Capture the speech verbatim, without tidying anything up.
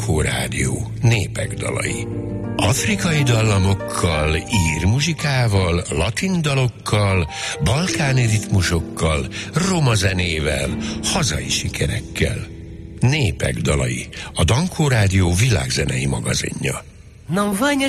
Dankó Rádió népek dalai. Afrikai dallamokkal, ír muzsikával, latin dalokkal, balkáni ritmusokkal, roma zenével, hazai sikerekkel. Népek dalai, a Dankó Rádió világzenei magazinja. Non voglio